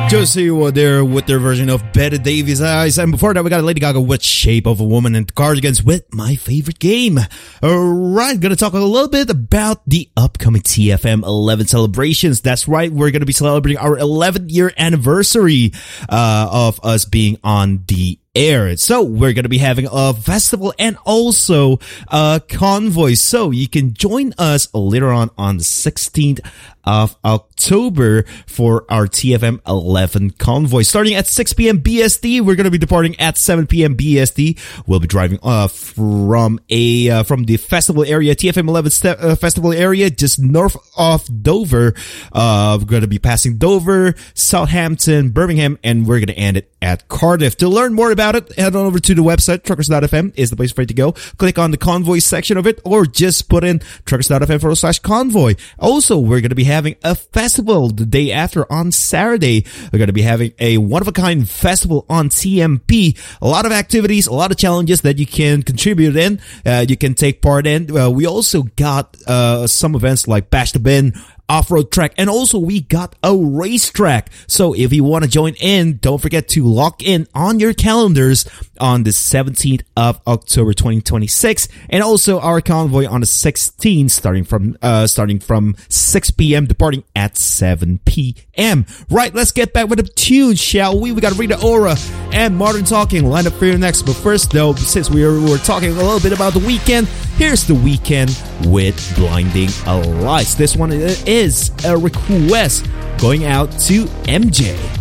Just so you were there with their version of Bette Davis Eyes. And before that, we got Lady Gaga with Shape of a Woman and Cardigans with My Favorite Game. Alright, gonna talk a little bit about the upcoming TFM 11 celebrations. That's right, we're gonna be celebrating our 11th year anniversary of us being on the air. So we're going to be having a festival and also a convoy. So you can join us later on the 16th of October for our TFM 11 convoy. Starting at 6 p.m. BST, we're going to be departing at 7 p.m. BST. We'll be driving from the festival area, TFM 11 festival area, just north of Dover. We're going to be passing Dover, Southampton, Birmingham, and we're going to end it at Cardiff. To learn more about it, head on over to the website. Truckers.fm is the place for you to go. Click on the convoy section of it, or just put in truckers.fm/convoy. Also, we're going to be having a festival the day after on Saturday. We're going to be having a one-of-a-kind festival on TMP. A lot of activities, a lot of challenges that you can contribute in, you can take part in. We also got some events like Bash the Bin, off-road track, and also we got a racetrack. So if you want to join in, don't forget to lock in on your calendars on the 17th of October 2026, and also our convoy on the 16th, starting from 6 p.m. departing at 7 p.m. Right, let's get back with the tune, shall we? We got Rita Ora and Modern Talking lined up for you next. But first, though, since we were talking a little bit about The Weeknd, here's The Weeknd with Blinding Lights. This one is a request going out to MJ.